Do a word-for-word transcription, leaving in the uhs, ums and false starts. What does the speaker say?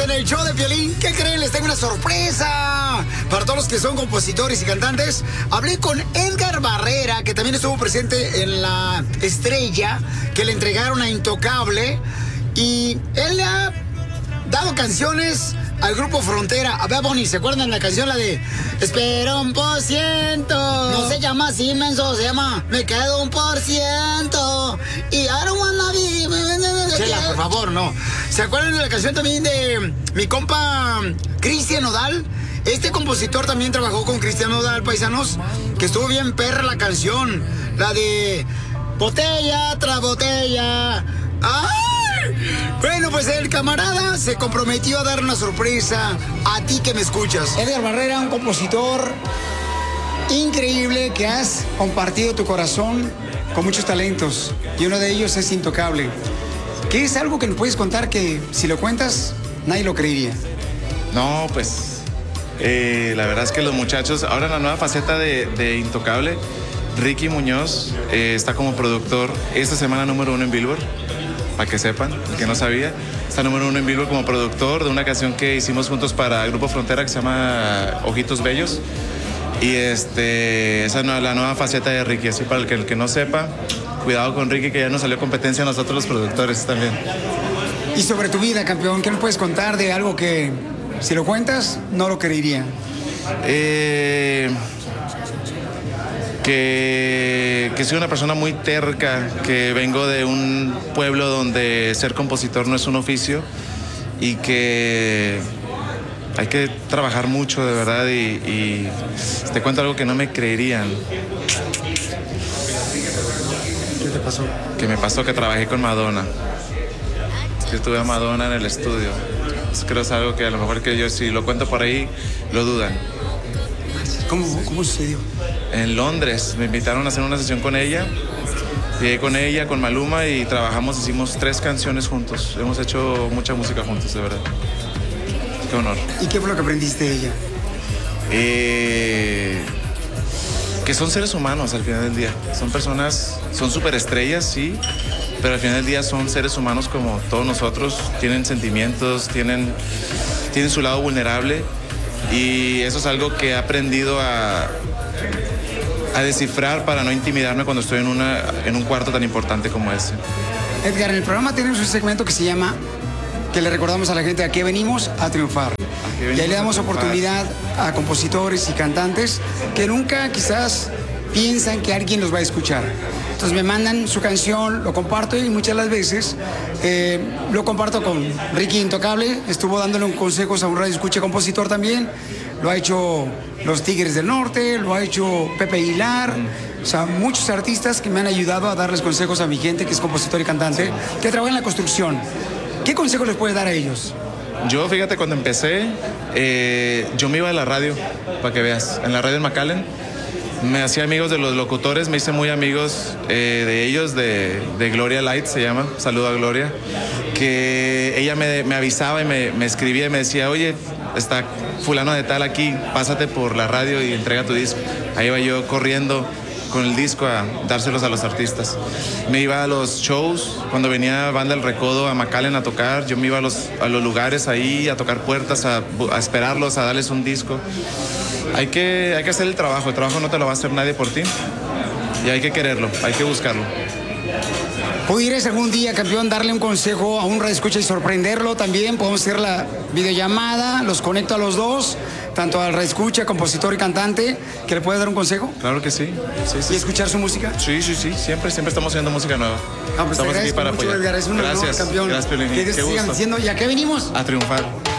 en el show de Piolín. ¿Qué creen? Les tengo una sorpresa para todos los que son compositores y cantantes. Hablé con Edgar Barrera, que también estuvo presente en La Estrella, que le entregaron a Intocable. Y él le ha dado canciones al grupo Frontera. A ver, Bonnie, ¿se acuerdan la canción, la de Espera un por ciento? No se llama así, menso, se llama Me quedo un por ciento. Y I don't wanna be... Chela, por favor, no. ¿Se acuerdan de la canción también de mi compa Cristian Nodal? Este compositor también trabajó con Cristian Nodal, paisanos, que estuvo bien perra la canción. La de Botella tras botella. ¡Ay! Bueno, pues el camarada se comprometió a dar una sorpresa a ti que me escuchas. Edgar Barrera, un compositor increíble que has compartido tu corazón con muchos talentos. Y uno de ellos es Intocable. ¿Qué es algo que nos puedes contar que si lo cuentas nadie lo creería? No, pues eh, la verdad es que los muchachos, ahora en la nueva faceta de, de Intocable, Ricky Muñoz eh, está como productor esta semana número uno en Billboard. Para que sepan, el que no sabía, está número uno en Billboard como productor de una canción que hicimos juntos para el Grupo Frontera que se llama Ojitos Bellos. Y este, esa es la nueva faceta de Ricky, así para el que, el que no sepa, cuidado con Ricky, que ya nos salió competencia a nosotros los productores también. Y sobre tu vida, campeón, ¿qué nos puedes contar de algo que si lo cuentas no lo creería? Eh... Que, que soy una persona muy terca, que vengo de un pueblo donde ser compositor no es un oficio y que hay que trabajar mucho de verdad y, y te cuento algo que no me creerían. ¿Qué te pasó? Que me pasó que trabajé con Madonna. Yo tuve a Madonna en el estudio. Creo que es algo que a lo mejor que yo si lo cuento por ahí lo dudan. ¿Cómo, cómo sucedió? En Londres, me invitaron a hacer una sesión con ella. Llegué con ella, con Maluma y trabajamos, hicimos tres canciones juntos. Hemos hecho mucha música juntos, de verdad. Qué honor. ¿Y qué fue lo que aprendiste de ella? Eh, que son seres humanos al final del día. Son personas, son superestrellas, sí, pero al final del día son seres humanos como todos nosotros. Tienen sentimientos, tienen, tienen su lado vulnerable y eso es algo que he aprendido a... a descifrar para no intimidarme cuando estoy en, una, en un cuarto tan importante como ese. Edgar, en el programa tenemos un segmento que se llama, que le recordamos a la gente, ¿a qué venimos? A triunfar. Y ahí le damos oportunidad a compositores y cantantes que nunca quizás piensan que alguien los va a escuchar. Entonces me mandan su canción, lo comparto y muchas de las veces eh, lo comparto con Ricky Intocable. Estuvo dándole un consejos a un radio escucha compositor también. Lo ha hecho los Tigres del Norte, lo ha hecho Pepe Aguilar. O sea, muchos artistas que me han ayudado a darles consejos a mi gente, que es compositor y cantante, que trabaja en la construcción. ¿Qué consejo les puede dar a ellos? Yo, fíjate, cuando empecé, eh, yo me iba a la radio, para que veas, en la radio en McAllen. Me hacía amigos de los locutores, me hice muy amigos eh, de ellos, de, de Gloria Light se llama, saludo a Gloria, que ella me, me avisaba y me, me escribía y me decía, oye, está fulano de tal aquí, pásate por la radio y entrega tu disco. Ahí iba yo corriendo con el disco a dárselos a los artistas. Me iba a los shows, cuando venía Banda El Recodo a McAllen a tocar, yo me iba a los, a los lugares ahí a tocar puertas, a, a esperarlos, a darles un disco. Hay que, hay que hacer el trabajo, el trabajo no te lo va a hacer nadie por ti y hay que quererlo, hay que buscarlo. ¿Pudieras algún día, campeón, darle un consejo a un radioescucha y sorprenderlo también? Podemos hacer la videollamada, los conecto a los dos, tanto al radioescucha, compositor y cantante, que le puede dar un consejo. Claro que sí. sí, sí. ¿Y escuchar su música? Sí, sí, sí, siempre, siempre estamos haciendo música nueva. Ah, pues estamos te aquí para mucho, apoyar. Edgar, es un honor, Gracias, campeón. gracias, Piolín. Que Qué sigan gusto. diciendo, ¿y a qué venimos? A triunfar.